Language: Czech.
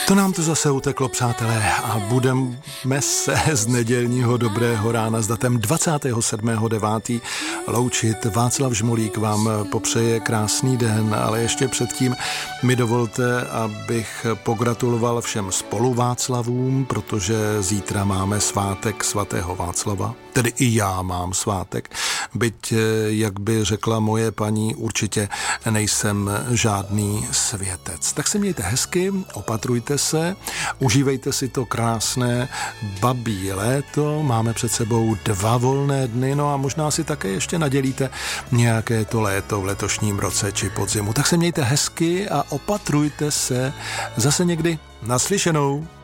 To nám to zase uteklo, přátelé, a budeme se z nedělního dobrého rána s datem 27.9. loučit. Václav Žmolík vám popřeje krásný den, ale ještě předtím mi dovolte, abych pogratuloval všem spoluváclavům, protože zítra máme svátek svatého Václava, tedy i já mám svátek, byť, jak by řekla moje paní, určitě nejsem žádný světec. Tak se mějte hezky, opatrujte se, užívejte si to krásné babí léto, máme před sebou 2 volné dny, no a možná si také ještě nadělíte nějaké to léto v letošním roce či podzimu. Tak se mějte hezky a opatrujte se zase někdy. Naslyšenou.